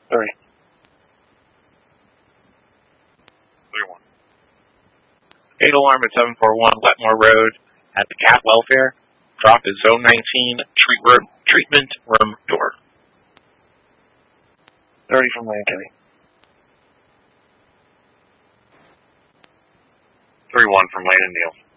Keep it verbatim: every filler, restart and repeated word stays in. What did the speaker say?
thirty. thirty-one. Fatal alarm at seven four one Wetmore Road at the Cat Welfare. Drop is zone nineteen, treat room, treatment room door. thirty from Land Kenny. thirty-one from Lane and Neal.